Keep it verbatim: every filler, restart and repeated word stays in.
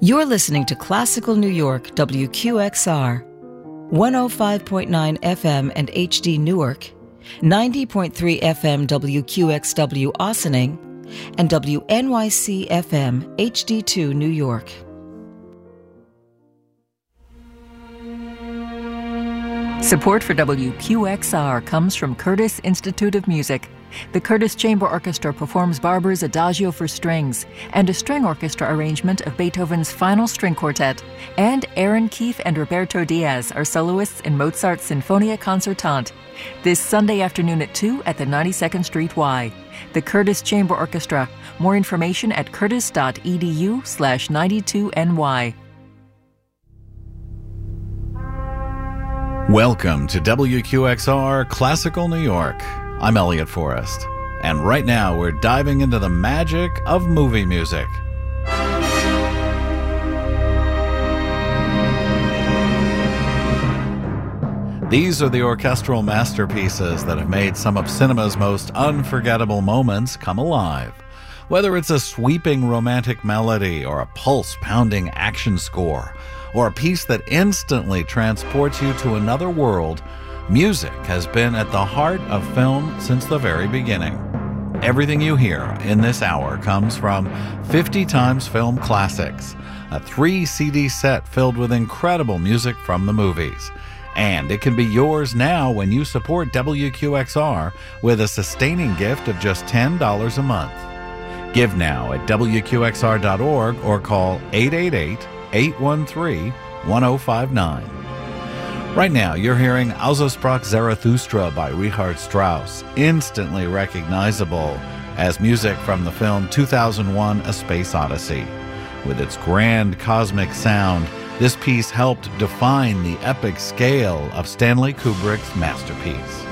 You're listening to Classical New York, W Q X R, one oh five point nine F M and H D Newark, ninety point three F M W Q X W Ossining, and W N Y C F M H D two New York. Support for W Q X R comes from Curtis Institute of Music. The Curtis Chamber Orchestra performs Barber's Adagio for strings and a string orchestra arrangement of Beethoven's Final String Quartet. And Aaron Keefe and Roberto Diaz are soloists in Mozart's Sinfonia Concertante. This Sunday afternoon at two at the ninety-second Street Y. The Curtis Chamber Orchestra. More information at curtis.edu slash 92ny. Welcome to W Q X R Classical New York. I'm Elliot Forrest, and right now we're diving into the magic of movie music. These are the orchestral masterpieces that have made some of cinema's most unforgettable moments come alive. Whether it's a sweeping romantic melody or a pulse-pounding action score, or a piece that instantly transports you to another world, music has been at the heart of film since the very beginning. Everything you hear in this hour comes from fifty Times Film Classics, a three C D set filled with incredible music from the movies. And it can be yours now when you support W Q X R with a sustaining gift of just ten dollars a month. Give now at W Q X R dot org or call eight eight eight, eight one three, one oh five nine. Right now, you're hearing Also sprach Zarathustra by Richard Strauss, instantly recognizable as music from the film two thousand one: A Space Odyssey. With its grand cosmic sound, this piece helped define the epic scale of Stanley Kubrick's masterpiece.